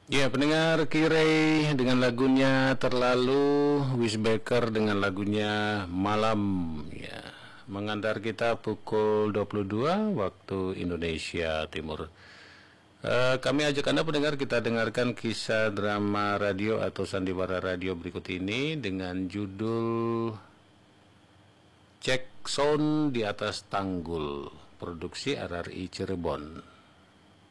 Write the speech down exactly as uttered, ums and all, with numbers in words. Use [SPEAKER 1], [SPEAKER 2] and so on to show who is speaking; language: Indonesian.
[SPEAKER 1] Ya, pendengar Kirei dengan lagunya Terlalu, Wisbaker dengan lagunya Malam, ya, mengantar kita pukul dua puluh dua waktu Indonesia Timur. Uh, kami ajak Anda pendengar kita dengarkan kisah drama radio atau sandiwara radio berikut ini dengan judul Cek Sound di Atas Tanggul, produksi R R I Cirebon.